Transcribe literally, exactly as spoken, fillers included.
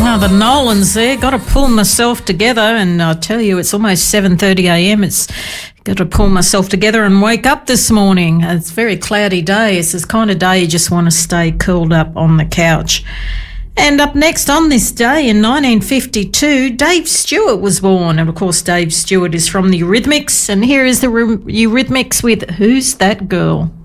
Oh, the Nolans there. Got to pull myself together, and I tell you, it's almost seven thirty a m. It's got to pull myself together and wake up this morning. It's a very cloudy day. It's this kind of day you just want to stay curled up on the couch. And up next on this day in nineteen fifty-two, Dave Stewart was born. And of course, Dave Stewart is from the Eurythmics. And here is the Eurythmics with Who's That Girl?